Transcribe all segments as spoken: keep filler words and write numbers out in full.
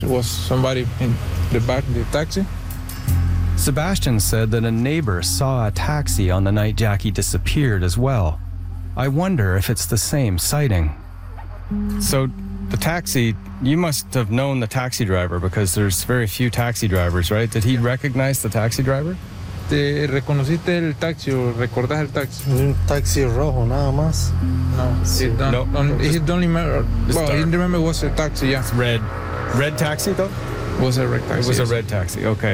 Was somebody in the back of the taxi? Sebastian said that a neighbor saw a taxi on the night Jackie disappeared as well. I wonder if it's the same sighting. So, the taxi, you must have known the taxi driver because there's very few taxi drivers, right? Did he recognize the taxi driver? ¿Te reconociste el taxi o recordás el taxi? Un taxi rojo, nada más. No, he don't, No, don't, he just- don't remember. just Well, he dark. didn't remember it was a taxi, yeah. Red. Red taxi, though? It was a red taxi. It was a yes. red taxi, okay.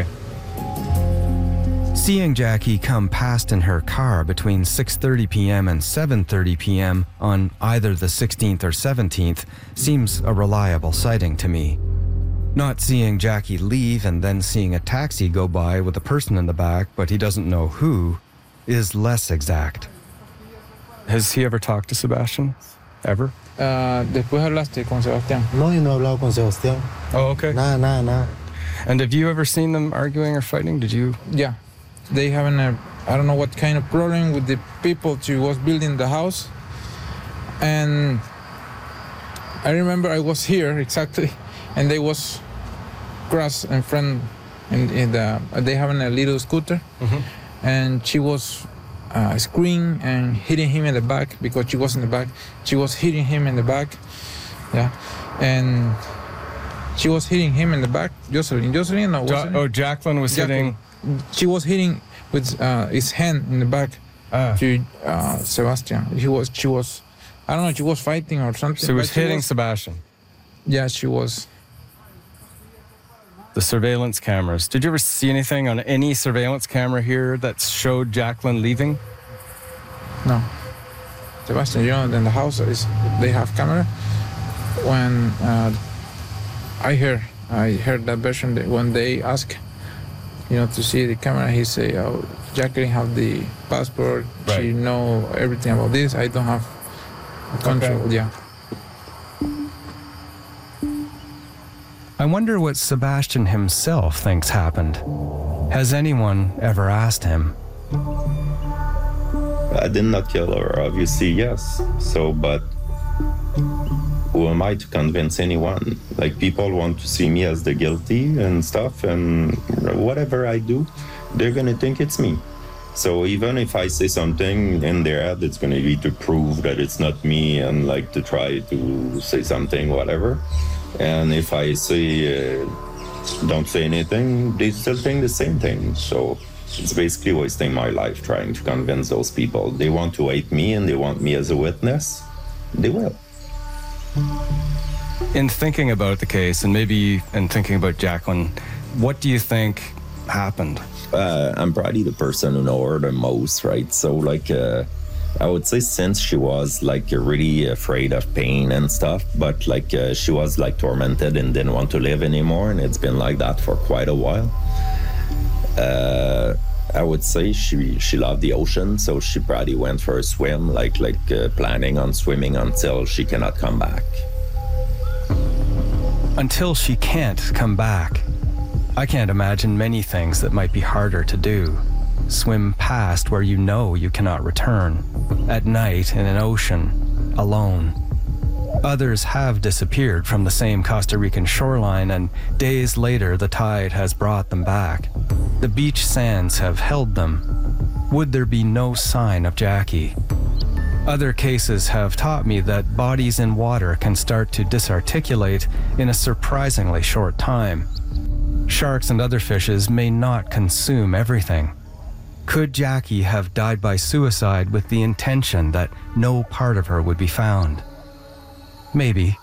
Seeing Jackie come past in her car between six thirty p.m. and seven thirty p.m. on either the sixteenth or seventeenth seems a reliable sighting to me. Not seeing Jackie leave and then seeing a taxi go by with a person in the back, but he doesn't know who, is less exact. Has he ever talked to Sebastian? Ever? Uh, después hablaste con Sebastián. No, yo no he hablado con Sebastián. Oh, okay. Nada, nada, nada. And have you ever seen them arguing or fighting? Did you? Yeah. They having a, I don't know what kind of problem with the people who was building the house. And I remember I was here exactly, and they was cross in front, in, in the, they having a little scooter, Mhm. and she was uh, screaming and hitting him in the back because she was in the back. She was hitting him in the back, yeah, and she was hitting him in the back. Jocelyn, Jocelyn, no, Jo- wasn't oh, it? Jacqueline was Jacqueline. hitting. She was hitting with uh, his hand in the back Ah. to uh, Sebastian. He was, she was, I don't know, she was fighting or something. So he was but she hitting Sebastian. Yeah, she was. The surveillance cameras. Did you ever see anything on any surveillance camera here that showed Jacqueline leaving? No. Sebastian, you know, in the house is they have camera. When uh, I heard, I heard that version that when they ask, you know, to see the camera, he say, "Oh, Jacqueline have the passport. She Right. know everything about this. I don't have control." Okay. Yeah. I wonder what Sebastian himself thinks happened. Has anyone ever asked him? I did not kill her, obviously, yes. So, but who am I to convince anyone? Like, people want to see me as the guilty and stuff, and whatever I do, they're gonna think it's me. So even if I say something in their head, it's gonna be to prove that it's not me and like to try to say something, whatever. And if I say, uh, don't say anything, they still think the same thing. So it's basically wasting my life trying to convince those people. They want to hate me and they want me as a witness. They will. In thinking about the case, and maybe in thinking about Jacqueline, what do you think happened? Uh, I'm probably the person who know her the most, right? So like, uh, I would say since she was like really afraid of pain and stuff, but like uh, she was like tormented and didn't want to live anymore, and it's been like that for quite a while. Uh, I would say she she loved the ocean, so she probably went for a swim, like like uh, planning on swimming until she cannot come back. Until she can't come back. I can't imagine many things that might be harder to do. Swim past where you know you cannot return. At night in an ocean, alone. Others have disappeared from the same Costa Rican shoreline, and days later the tide has brought them back. The beach sands have held them. Would there be no sign of Jackie? Other cases have taught me that bodies in water can start to disarticulate in a surprisingly short time. Sharks and other fishes may not consume everything. Could Jackie have died by suicide with the intention that no part of her would be found? Maybe.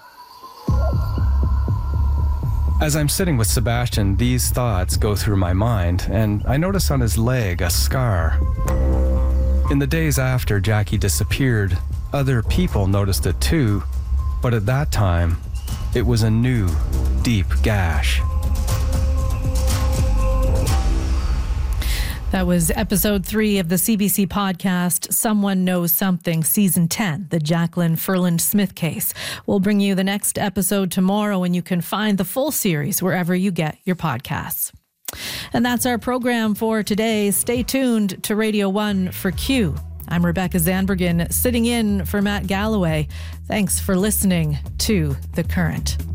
As I'm sitting with Sebastian, these thoughts go through my mind, and I notice on his leg a scar. In the days after Jackie disappeared, other people noticed it too, but at that time, it was a new, deep gash. That was episode three of the C B C podcast, Someone Knows Something, season ten, the Jacqueline Ferland Smith case. We'll bring you the next episode tomorrow, and you can find the full series wherever you get your podcasts. And that's our program for today. Stay tuned to Radio one for Q. I'm Rebecca Zandbergen, sitting in for Matt Galloway. Thanks for listening to The Current.